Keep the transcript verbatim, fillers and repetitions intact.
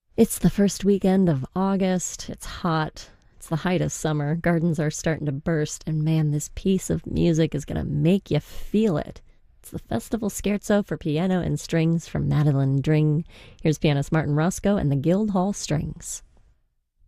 It's the first weekend of August. It's hot. It's the height of summer. Gardens are starting to burst, and man, this piece of music is going to make you feel it. It's the Festival Scherzo for Piano and Strings from Madeline Dring. Here's pianist Martin Roscoe and the Guildhall Strings.